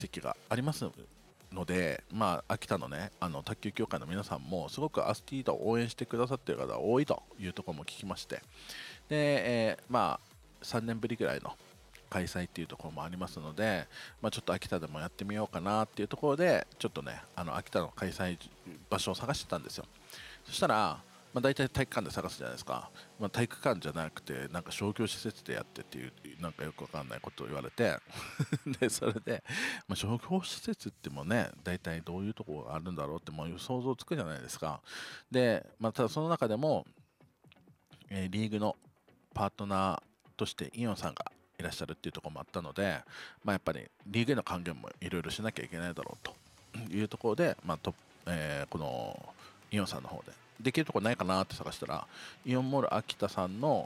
席がありますので、秋田のね、卓球協会の皆さんもすごくアスティーダを応援してくださっている方が多いというところも聞きまして、で、3年ぶりぐらいの開催っていうところもありますので、ちょっと秋田でもやってみようかなっていうところで、ちょっとね、秋田の開催場所を探してたんですよ。そしたら、大体体育館で探すじゃないですか。体育館じゃなくて、なんか商業施設でやってっていう、なんかよくわかんないことを言われて、で、それで、商業施設ってもね、大体どういうところがあるんだろうってもう想像つくじゃないですか。で、ただその中でも、リーグのパートナーとしてイオンさんがいらっしゃるっていうところもあったので、やっぱりリーグへの還元もいろいろしなきゃいけないだろうというところで、このイオンさんの方でできるところないかなって探したら、イオンモール秋田さんの、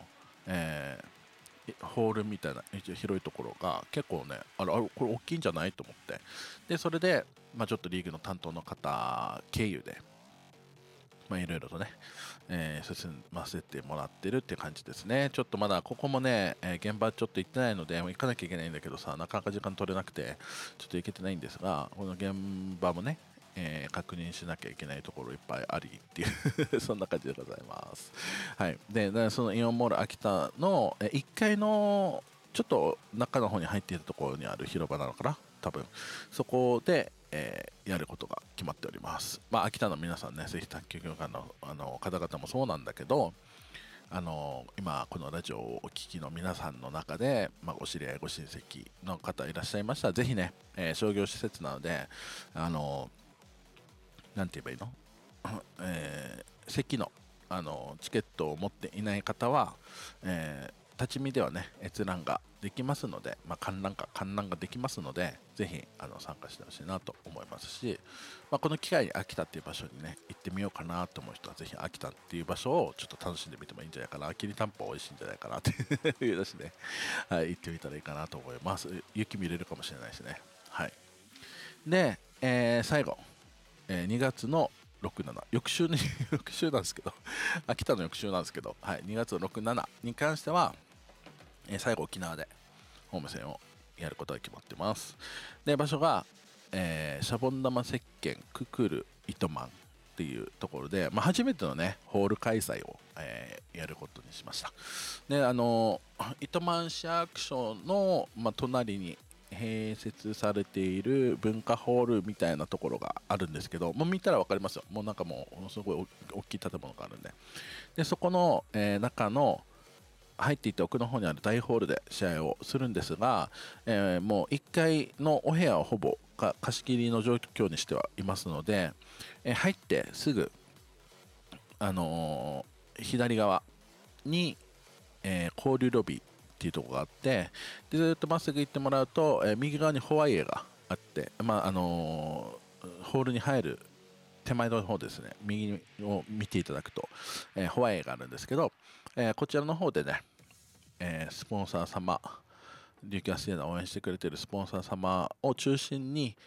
ホールみたいな広いところが結構ね、これ大きいんじゃないと思って、でそれで、ちょっとリーグの担当の方経由でいろいろとね、進ませてもらってるって感じですね。ちょっとまだここもね、現場ちょっと行ってないので、行かなきゃいけないんだけどさ、なかなか時間取れなくて、ちょっと行けてないんですが、この現場もね、確認しなきゃいけないところいっぱいありっていうそんな感じでございます。はい。で、そのイオンモール秋田の1階のちょっと中の方に入っているところにある広場なのかな、多分。そこで、やることが決まっております。秋田の皆さんね、ぜひ卓球協会の方々もそうなんだけど、今このラジオをお聞きの皆さんの中で、お知り合いご親戚の方いらっしゃいましたら、ぜひね、商業施設なので、なんて言えばいいの席の、チケットを持っていない方は、立ち見ではね閲覧ができますので、観覧ができますので、ぜひ参加してほしいなと思いますし、この機会に秋田っていう場所にね行ってみようかなと思う人は、ぜひ秋田っていう場所をちょっと楽しんでみてもいいんじゃないかな。きりたんぽ美味しいんじゃないかなっていうですね、はい、行ってみたらいいかなと思います。雪見れるかもしれないしね。はい。で、最後、2月の6、7、翌週に翌週なんですけど秋田の翌週なんですけど、はい、2月の6、7に関しては、最後沖縄でホーム戦をやることが決まってます。で、場所が、シャボン玉石鹸ククル糸満っていうところで、初めてのねホール開催を、やることにしました。で、糸満市役所の、隣に併設されている文化ホールみたいなところがあるんですけど、もう見たら分かりますよ。もうなんかもうすごい大きい建物があるんで、でそこの、中の入っていって奥の方にある大ホールで試合をするんですが、もう1階のお部屋をほぼ貸し切りの状況にしてはいますので、入ってすぐ、左側に、交流ロビーっていうところがあって、でずっとまっすぐ行ってもらうと、右側にホワイエがあって、ホールに入る手前の方ですね、右を見ていただくと、ホワイエがあるんですけど、こちらの方でね、スポンサー様、琉球アスリーナを応援してくれているスポンサー様を中心に、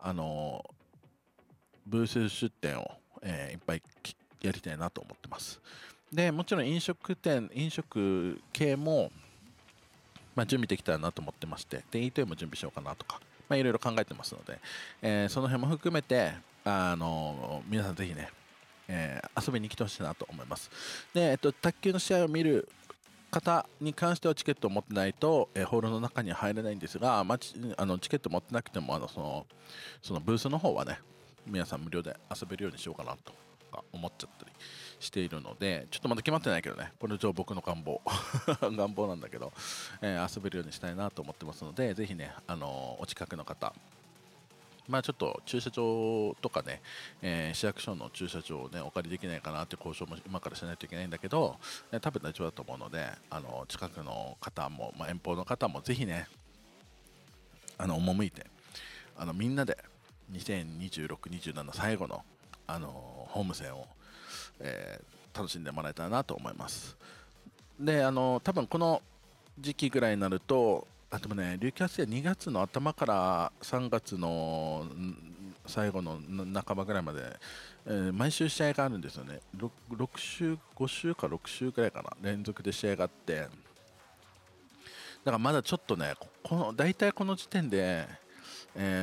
ブース出店を、いっぱいやりたいなと思ってます。で、もちろん飲食系も、準備できたらなと思ってまして、で、イートインも準備しようかなとか、いろいろ考えてますので、その辺も含めて、皆さんぜひね、遊びに来てほしいなと思います。で、卓球の試合を見る方に関してはチケットを持ってないと、ホールの中には入れないんですが、チケット持ってなくてもそのブースの方はね、皆さん無料で遊べるようにしようかなとか思っちゃったりしているので、ちょっとまだ決まってないけどね、これ上僕の願望願望なんだけど、遊べるようにしたいなと思ってますので、ぜひね、お近くの方、ちょっと駐車場とかね、市役所の駐車場をねお借りできないかなって交渉も今からしないといけないんだけど、多分大丈夫だと思うので、近くの方も、遠方の方もぜひね、赴いて、みんなで2026、27最後の、ホーム戦を、楽しんでもらえたらなと思います。で、多分この時期ぐらいになると、でもね、琉球アスリーナ2月の頭から3月の最後の半ばぐらいまで、毎週試合があるんですよね。6週、5週か6週ぐらいかな、連続で試合があって、だからまだちょっとね、大体この時点で、